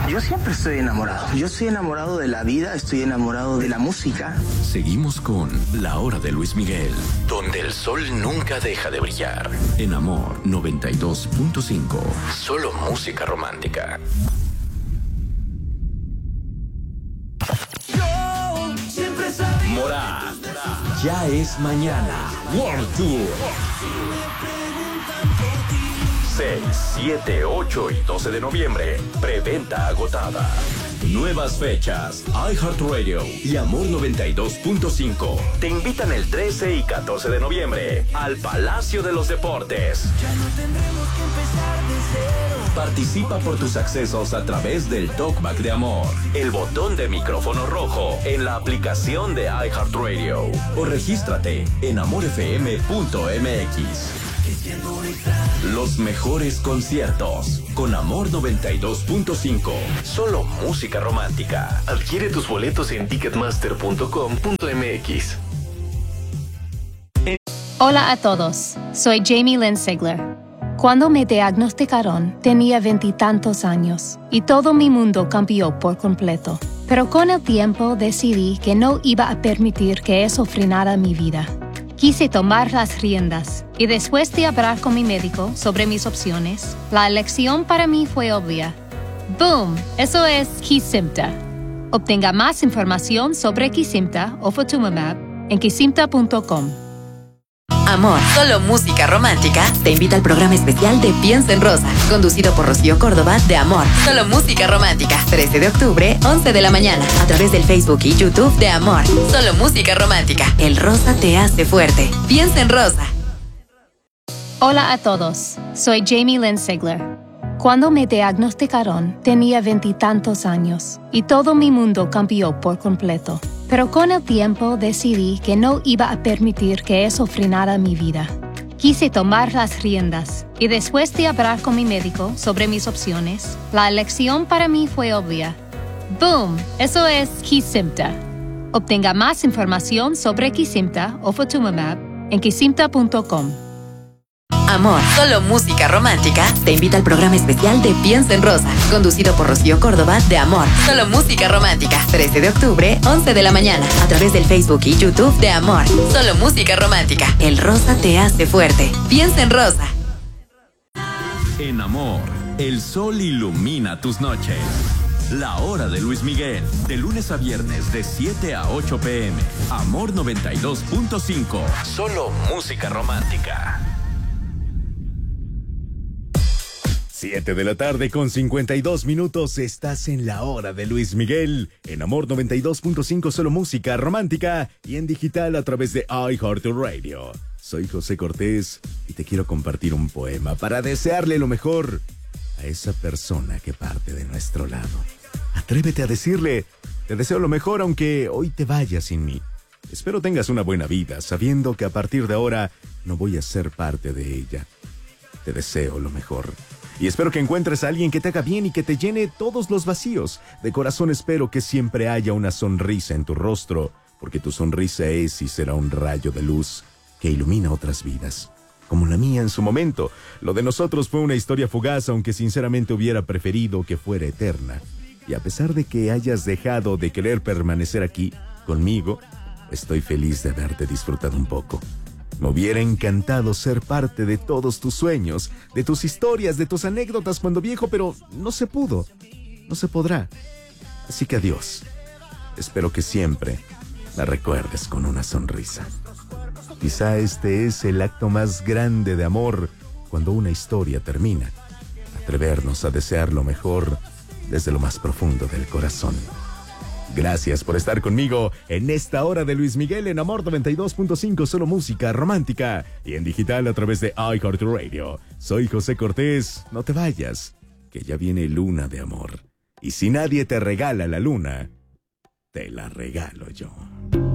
Yo siempre estoy enamorado. Yo estoy enamorado de la vida, estoy enamorado de la música. Seguimos con La Hora de Luis Miguel, donde el sol nunca deja de brillar. En Amor 92.5. Solo música romántica. Morat. Ya es mañana. World Tour. 6, 7, 8 y 12 de noviembre. Preventa agotada. Nuevas fechas. iHeartRadio y Amor 92.5 te invitan el 13 y 14 de noviembre al Palacio de los Deportes. Ya no tendremos que empezar de cero. Participa por tus accesos a través del Talkback de Amor, el botón de micrófono rojo en la aplicación de iHeartRadio o regístrate en amorfm.mx. Los mejores conciertos con Amor 92.5. Solo música romántica. Adquiere tus boletos en ticketmaster.com.mx. Hola a todos, soy Jamie Lynn Sigler. Cuando me diagnosticaron, tenía 20 y tantos años y todo mi mundo cambió por completo. Pero con el tiempo decidí que no iba a permitir que eso frenara mi vida. Quise tomar las riendas y después de hablar con mi médico sobre mis opciones, la elección para mí fue obvia. ¡Boom! Eso es Kesimpta. Obtenga más información sobre Kesimpta o Ofatumumab en kesimpta.com. Amor, solo música romántica, te invita al programa especial de Piensa en Rosa, conducido por Rocío Córdoba de Amor, solo música romántica, 13 de octubre, 11 de la mañana, a través del Facebook y YouTube de Amor, solo música romántica, el rosa te hace fuerte. Piensa en Rosa. Hola a todos, soy Jamie Lynn Sigler. Cuando me diagnosticaron, tenía 20 y tantos años y todo mi mundo cambió por completo. Pero con el tiempo decidí que no iba a permitir que eso frenara mi vida. Quise tomar las riendas y después de hablar con mi médico sobre mis opciones, la elección para mí fue obvia. ¡Boom! Eso es Kesimpta. Obtenga más información sobre Kesimpta o Ofatumumab en kesimpta.com. Amor, solo música romántica, te invita al programa especial de Piensa en Rosa, conducido por Rocío Córdoba de Amor, solo música romántica, 13 de octubre, 11 de la mañana, a través del Facebook y YouTube de Amor, solo música romántica, el rosa te hace fuerte. Piensa en Rosa. En Amor, el sol ilumina tus noches. La Hora de Luis Miguel, de lunes a viernes de 7 a 8 p.m. Amor 92.5, solo música romántica. 7 de la tarde con 52 minutos, estás en La Hora de Luis Miguel, en Amor 92.5, solo música romántica y en digital a través de iHeartRadio. Soy José Cortés y te quiero compartir un poema para desearle lo mejor a esa persona que parte de nuestro lado. Atrévete a decirle, te deseo lo mejor aunque hoy te vayas sin mí. Espero tengas una buena vida, sabiendo que a partir de ahora no voy a ser parte de ella. Te deseo lo mejor. Y espero que encuentres a alguien que te haga bien y que te llene todos los vacíos. De corazón espero que siempre haya una sonrisa en tu rostro, porque tu sonrisa es y será un rayo de luz que ilumina otras vidas, como la mía en su momento. Lo de nosotros fue una historia fugaz, aunque sinceramente hubiera preferido que fuera eterna. Y a pesar de que hayas dejado de querer permanecer aquí, conmigo, estoy feliz de haberte disfrutado un poco. Me hubiera encantado ser parte de todos tus sueños, de tus historias, de tus anécdotas cuando viejo, pero no se pudo, no se podrá. Así que adiós. Espero que siempre la recuerdes con una sonrisa. Quizá este es el acto más grande de amor cuando una historia termina. Atrevernos a desear lo mejor desde lo más profundo del corazón. Gracias por estar conmigo en esta hora de Luis Miguel en Amor 92.5, solo música romántica y en digital a través de iHeartRadio. Soy José Cortés, no te vayas, que ya viene Luna de Amor. Y si nadie te regala la luna, te la regalo yo.